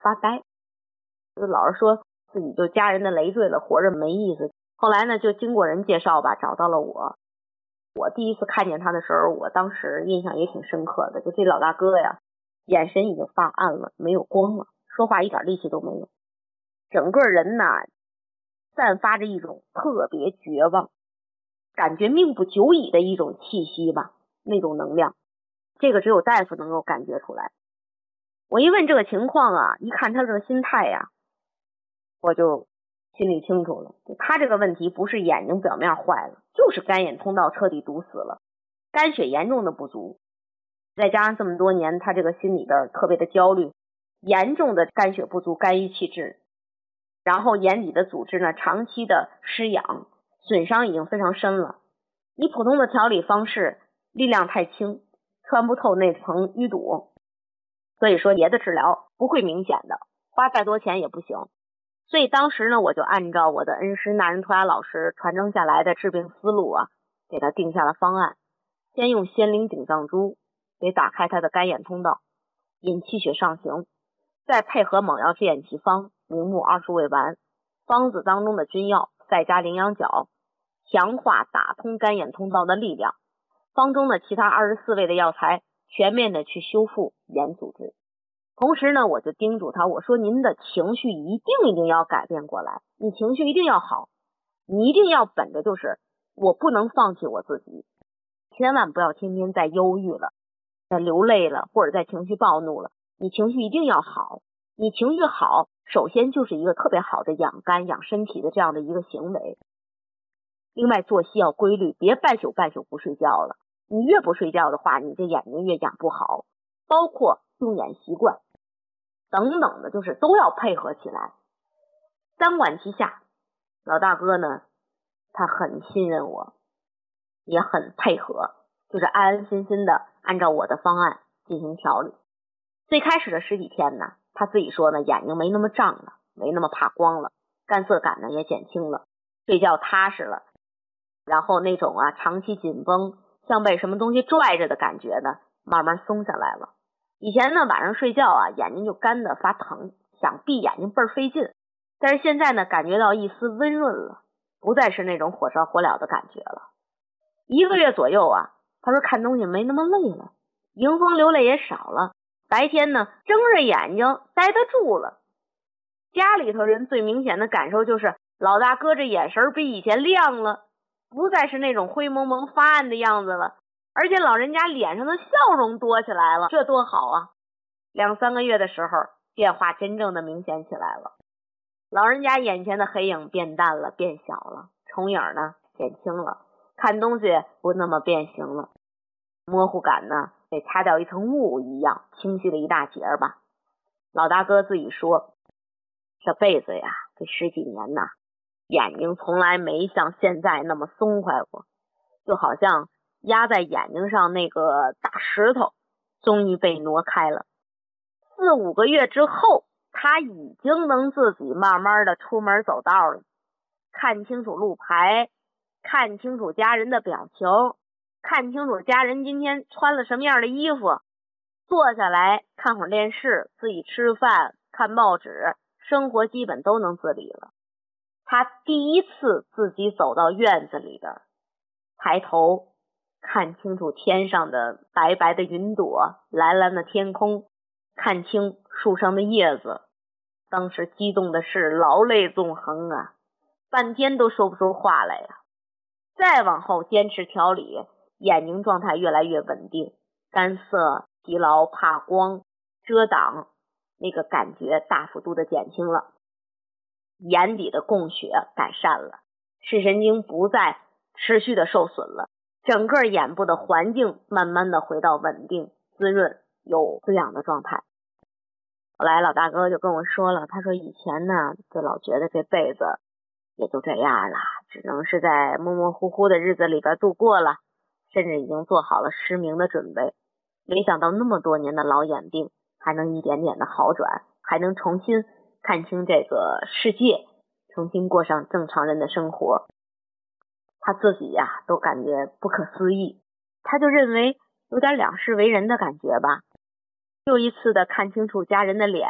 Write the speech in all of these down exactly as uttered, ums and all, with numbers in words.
发呆，就老是说自己就家人的累赘了，活着没意思。后来呢，就经过人介绍吧，找到了我。我第一次看见他的时候，我当时印象也挺深刻的，就这老大哥呀，眼神已经发暗了，没有光了，说话一点力气都没有，整个人呐散发着一种特别绝望，感觉命不久矣的一种气息吧，那种能量，这个只有大夫能够感觉出来。我一问这个情况啊，一看他这个心态呀，我就心里清楚了，他这个问题不是眼睛表面坏了，就是肝眼通道彻底堵死了，肝血严重的不足，再加上这么多年他这个心里边特别的焦虑，严重的肝血不足，肝郁气滞，然后眼底的组织呢长期的失养，损伤已经非常深了。你普通的调理方式力量太轻，穿不透那层淤堵，所以说别的治疗不会明显的，花再多钱也不行。所以当时呢，我就按照我的恩师纳仁图雅老师传承下来的治病思路啊，给他定下了方案。先用仙灵顶藏珠给打开他的肝眼通道，引气血上行，再配合猛药制眼奇方明目二十味丸，方子当中的君药再加羚羊角，强化打通肝眼通道的力量。方中的其他二十四味的药材全面的去修复眼组织。同时呢，我就叮嘱他，我说您的情绪一定一定要改变过来，你情绪一定要好，你一定要本着就是我不能放弃我自己，千万不要天天在忧郁了，在流泪了，或者在情绪暴怒了，你情绪一定要好。你情绪好，首先就是一个特别好的养肝养身体的这样的一个行为。另外作息要规律，别半宿半宿不睡觉了，你越不睡觉的话，你这眼睛越养不好，包括用眼习惯等等的，就是都要配合起来。三管齐下，老大哥呢他很信任我，也很配合，就是安安心心的按照我的方案进行调理。最开始的十几天呢，他自己说呢，眼睛没那么胀了，没那么怕光了，干涩感呢也减轻了，睡觉踏实了，然后那种啊长期紧绷像被什么东西拽着的感觉呢慢慢松下来了。以前呢晚上睡觉啊眼睛就干的发疼，想闭眼睛倍儿费劲，但是现在呢感觉到一丝温润了，不再是那种火烧火燎的感觉了。一个月左右啊，他说看东西没那么累了，迎风流泪也少了，白天呢睁着眼睛待得住了。家里头人最明显的感受就是老大哥这眼神比以前亮了，不再是那种灰蒙蒙发暗的样子了，而且老人家脸上的笑容多起来了，这多好啊！两三个月的时候，变化真正的明显起来了。老人家眼前的黑影变淡了，变小了，重影呢减轻了，看东西不那么变形了，模糊感呢被擦掉一层雾一样，清晰了一大截吧。老大哥自己说，这辈子呀，这十几年呐，眼睛从来没像现在那么松快过，就好像压在眼睛上那个大石头终于被挪开了。四五个月之后，他已经能自己慢慢的出门走道了，看清楚路牌，看清楚家人的表情，看清楚家人今天穿了什么样的衣服，坐下来看会儿电视，自己吃饭看报纸，生活基本都能自理了。他第一次自己走到院子里边，抬头看清楚天上的白白的云朵，蓝蓝的天空，看清树上的叶子，当时激动的是老泪纵横啊，半天都说不出话来呀。再往后坚持调理，眼睛状态越来越稳定，干涩、疲劳、怕光、遮挡那个感觉大幅度的减轻了，眼底的供血改善了，视神经不再持续的受损了，整个眼部的环境慢慢的回到稳定、滋润、有滋养的状态。后来老大哥就跟我说了，他说以前呢就老觉得这辈子也就这样了，只能是在模模糊糊的日子里边度过了，甚至已经做好了失明的准备。没想到那么多年的老眼病还能一点点的好转，还能重新看清这个世界，重新过上正常人的生活。他自己呀、啊、都感觉不可思议，他就认为有点两世为人的感觉吧。又一次的看清楚家人的脸，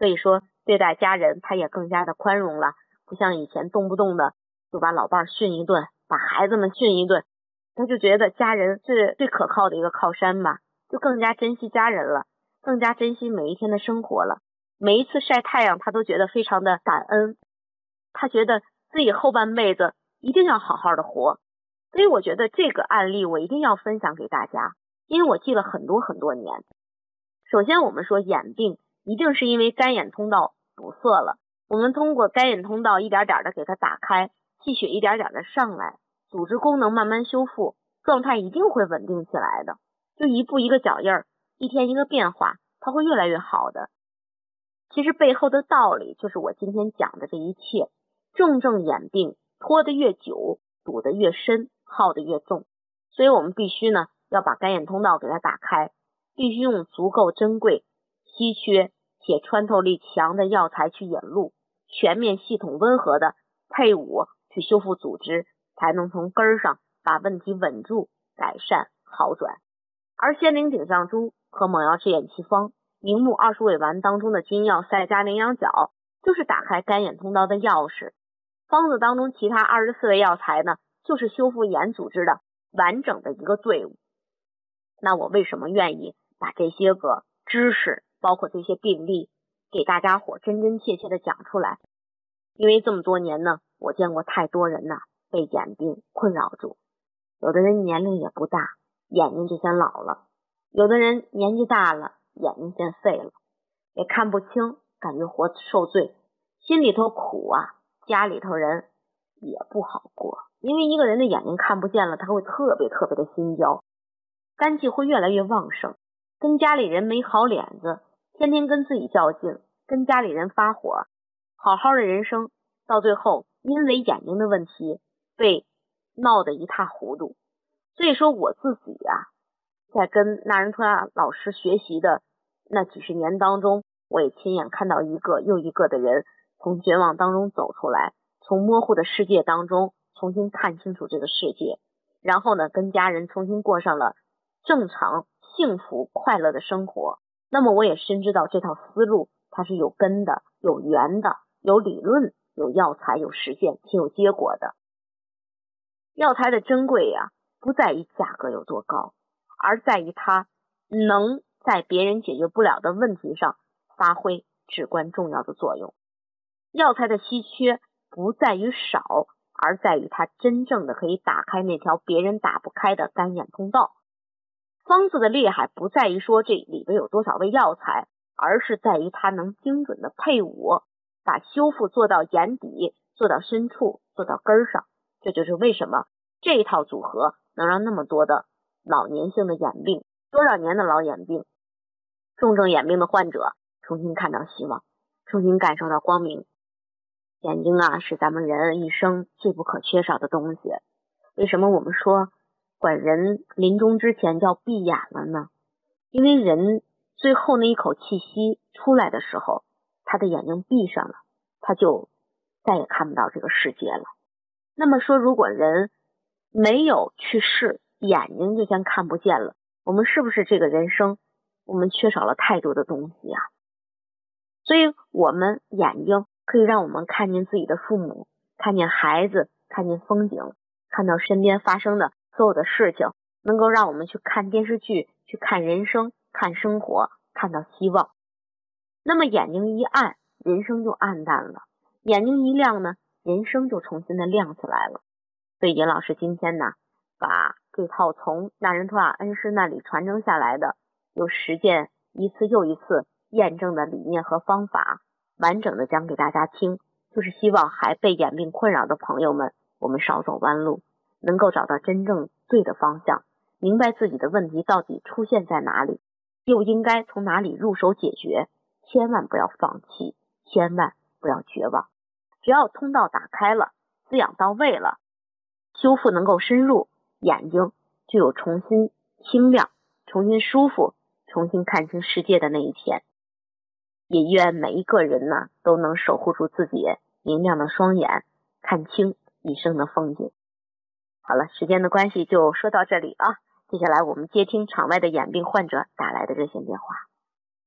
所以说对待家人他也更加的宽容了，不像以前动不动的就把老伴训一顿，把孩子们训一顿，他就觉得家人是最可靠的一个靠山嘛，就更加珍惜家人了，更加珍惜每一天的生活了。每一次晒太阳他都觉得非常的感恩，他觉得自己后半辈子一定要好好的活。所以我觉得这个案例我一定要分享给大家，因为我记了很多很多年。首先我们说眼病一定是因为肝眼通道堵塞了，我们通过肝眼通道一点点的给它打开，气血一点点的上来，组织功能慢慢修复，状态一定会稳定起来的，就一步一个脚印儿，一天一个变化，它会越来越好的。其实背后的道理就是我今天讲的这一切，重症眼病拖得越久，堵得越深，耗得越重，所以我们必须呢要把肝眼通道给它打开，必须用足够珍贵、稀缺且穿透力强的药材去引路，全面系统温和的配伍去修复组织，才能从根儿上把问题稳住、改善、好转。而仙灵顶上珠和猛药治眼奇方、明目二十味丸当中的君药赛加羚羊角就是打开肝眼通道的钥匙，方子当中其他二十四味药材呢，就是修复眼组织的完整的一个队伍。那我为什么愿意把这些个知识，包括这些病例给大家伙真真切切的讲出来？因为这么多年呢，我见过太多人呐被眼病困扰住，有的人年龄也不大，眼睛就先老了，有的人年纪大了，眼睛先废了，也看不清，感觉活受罪，心里头苦啊，家里头人也不好过。因为一个人的眼睛看不见了，他会特别特别的心焦，肝气会越来越旺盛，跟家里人没好脸子，天天跟自己较劲，跟家里人发火，好好的人生到最后因为眼睛的问题被闹得一塌糊涂。所以说我自己啊，在跟纳仁托亚老师学习的那几十年当中，我也亲眼看到一个又一个的人从绝望当中走出来，从模糊的世界当中重新看清楚这个世界，然后呢跟家人重新过上了正常幸福快乐的生活。那么我也深知道这套思路它是有根的，有源的，有理论，有药材，有实践，且有结果的。药材的珍贵呀、啊，不在于价格有多高，而在于它能在别人解决不了的问题上发挥至关重要的作用。药材的稀缺不在于少，而在于它真正的可以打开那条别人打不开的肝眼通道。方子的厉害不在于说这里边有多少味药材，而是在于它能精准的配伍，把修复做到眼底，做到深处，做到根儿上。这就是为什么这一套组合能让那么多的老年性的眼病，多少年的老眼病，重症眼病的患者重新看到希望，重新感受到光明。眼睛啊，是咱们人一生最不可缺少的东西。为什么我们说管人临终之前叫闭眼了呢？因为人最后那一口气息出来的时候，他的眼睛闭上了，他就再也看不到这个世界了。那么说，如果人没有去世，眼睛就先看不见了，我们是不是这个人生我们缺少了太多的东西啊？所以我们眼睛可以让我们看见自己的父母，看见孩子，看见风景，看到身边发生的所有的事情，能够让我们去看电视剧，去看人生，看生活，看到希望。那么眼睛一暗，人生就暗淡了，眼睛一亮呢，人生就重新的亮起来了。所以严老师今天呢，把这套从纳仁托亚恩师那里传承下来的，有实践一次又一次验证的理念和方法，完整的讲给大家听，就是希望还被眼病困扰的朋友们，我们少走弯路，能够找到真正对的方向，明白自己的问题到底出现在哪里，又应该从哪里入手解决。千万不要放弃，千万不要绝望。只要通道打开了，滋养到位了，修复能够深入，眼睛就有重新清亮，重新舒服，重新看清世界的那一天。也愿每一个人呢，都能守护住自己明亮的双眼，看清一生的风景。好了，时间的关系就说到这里啊，接下来我们接听场外的眼病患者打来的热线电话。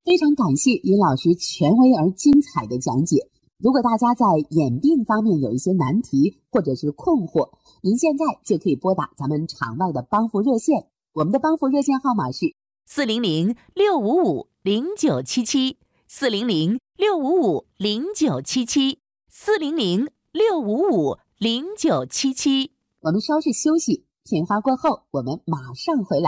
非常感谢尹老师权威而精彩的讲解。如果大家在眼病方面有一些难题或者是困惑，您现在就可以拨打咱们场外的帮扶热线，我们的帮扶热线号码是四零零六五五零九七七，四零零六五五零九七七，四零零六五五零九七七。 我们稍事休息，片花过后，我们马上回来。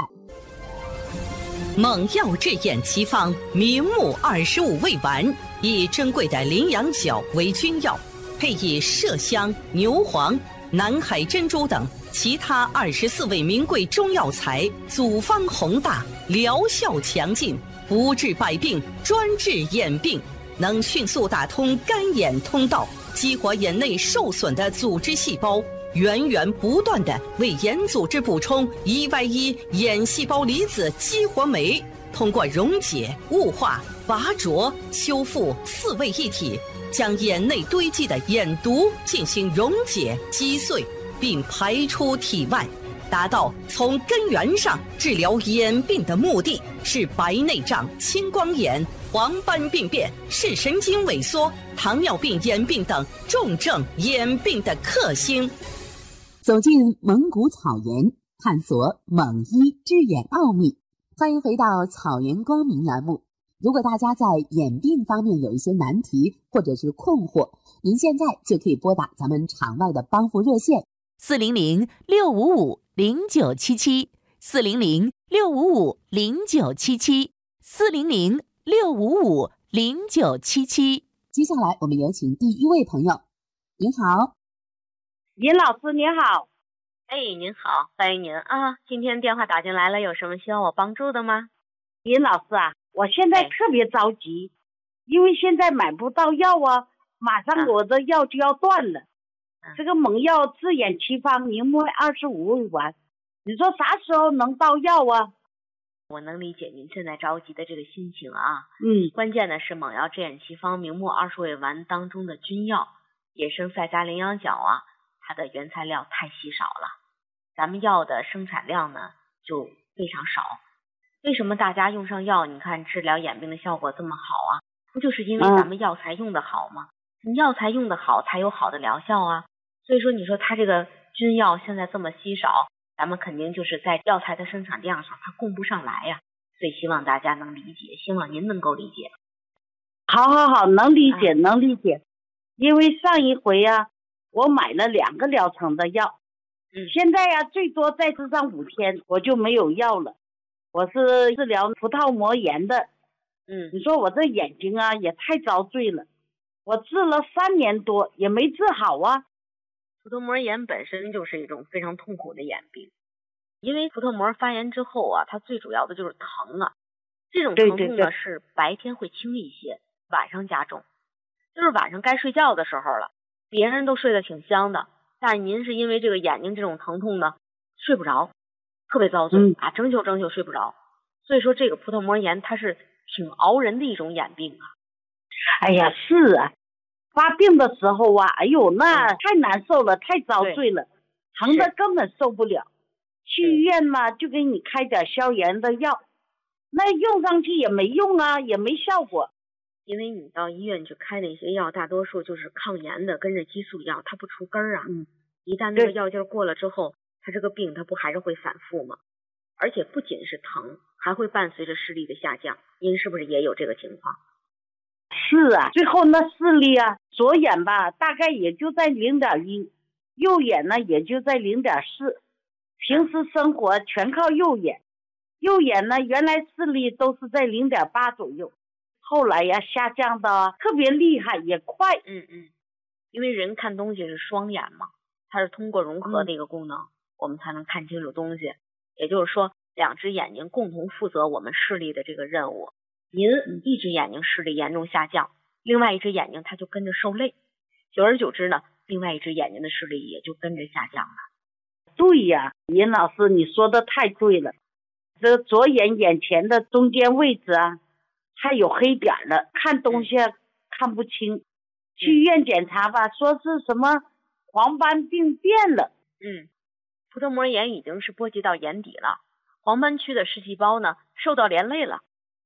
猛药治眼奇方明目二十五味丸，以珍贵的羚羊角为君药，配以麝香、牛黄、南海珍珠等其他二十四味名贵中药材，组方宏大，疗效强劲，不治百病，专治眼病，能迅速打通干眼通道，激活眼内受损的组织细胞，源源不断地为眼组织补充 E Y 一 眼细胞离子激活酶，通过溶解、雾化、拔浊、修复四位一体，将眼内堆积的眼毒进行溶解、击碎，并排出体外，达到从根源上治疗眼病的目的，是白内障、青光眼、黄斑病变、视神经萎缩、糖尿病眼病等重症眼病的克星。 走进蒙古草原，探索蒙医治眼奥秘。欢迎回到草原光明栏目。如果大家在眼病方面有一些难题或者是困惑，您现在就可以拨打咱们场外的帮扶热线四零零六五五零九七七，四零零六五五零九七七，四零零六五五零九七七。 接下来我们有请第一位朋友。您好。 尹老师您好。 哎，您好，欢迎您啊！今天电话打进来了，有什么需要我帮助的吗？ 尹老师啊，我现在特别着急，因为现在买不到药啊，马上我的药就要断了。啊、这个蒙药治眼奇方明目二十五味丸，你说啥时候能到药啊？ 我能理解您现在着急的这个心情啊。 嗯， 关键的是蒙药治眼奇方明目二十味丸当中的君药野生赛迦羚羊角啊，它的原材料太稀少了，咱们药的生产量呢就非常少。为什么大家用上药，你看治疗眼病的效果这么好啊？不就是因为咱们药材用的好吗？你药材用的好，才有好的疗效啊。所以说，你说它这个君药现在这么稀少，咱们肯定就是在药材的生产量上它供不上来呀。所以希望大家能理解，希望您能够理解。 好好好，能理解、嗯、能理解。因为上一回啊，我买了两个疗程的药，嗯，现在呀、啊、最多再治上五天，我就没有药了。我是治疗葡萄膜炎的，嗯，你说我这眼睛啊也太遭罪了，我治了三年多也没治好啊。 葡萄膜炎本身就是一种非常痛苦的眼病，因为葡萄膜发炎之后啊，它最主要的就是疼啊，这种疼痛呢对对对是白天会轻一些，晚上加重，就是晚上该睡觉的时候了，别人都睡得挺香的，但是您是因为这个眼睛这种疼痛呢睡不着，特别遭罪、嗯、啊，整宿整宿睡不着。所以说这个葡萄膜炎它是挺熬人的一种眼病啊。 哎呀，是啊，发病的时候啊，哎呦那太难受了、嗯、太遭罪了，疼的根本受不了。去医院嘛就给你开点消炎的药，那用上去也没用啊，也没效果。 因为你到医院去开那些药，大多数就是抗炎的，跟着激素药，它不除根儿啊。嗯，一旦那个药劲过了之后，它这个病它不还是会反复吗？而且不仅是疼，还会伴随着视力的下降。您是不是也有这个情况？ 是啊，最后那视力啊，左眼吧大概也就在零点一，右眼呢也就在零点四。平时生活全靠右眼，右眼呢原来视力都是在零点八左右。后来呀下降的特别厉害也快。 嗯嗯，因为人看东西是双眼嘛，它是通过融合的一个功能、嗯、我们才能看清楚东西。也就是说两只眼睛共同负责我们视力的这个任务。您一只眼睛视力严重下降，另外一只眼睛它就跟着受累，久而久之呢，另外一只眼睛的视力也就跟着下降了。 对呀，尹老师你说的太对了，这左眼眼前的中间位置啊还有黑点了，看东西看不清。去医院检查吧，说是什么黄斑病变了。 嗯，葡萄膜炎已经是波及到眼底了，黄斑区的视细胞呢受到连累了，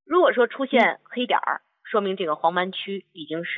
如果说出现黑点儿，说明这个黄斑区已经是